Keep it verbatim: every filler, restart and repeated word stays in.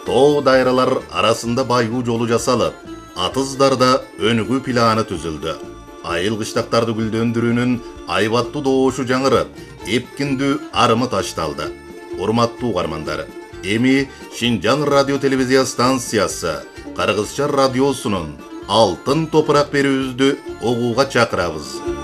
Тоо дайралар арасында байгуу жолу жасалып, атыздарда өнүгүү планы түзүлдү. Айыл кыштактарды гүлдөндүрүүнүн айбаттуу доошу жаңырып, эпкиндүү арымы ташталды. Урматтуу угармандар, эми Шинжаң радио телевизия станциясы Кыргызча радиосунун алтын топурак берүүбүздү угууга чакырабыз.